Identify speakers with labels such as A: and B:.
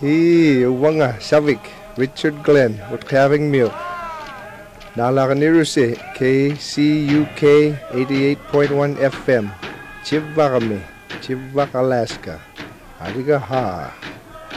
A: Wanga, Savik, Richard Glenn, with having meal. Nalakaniruse, KCUK 88.1 FM, Chivakami, Chivak, Alaska. Ariga ha.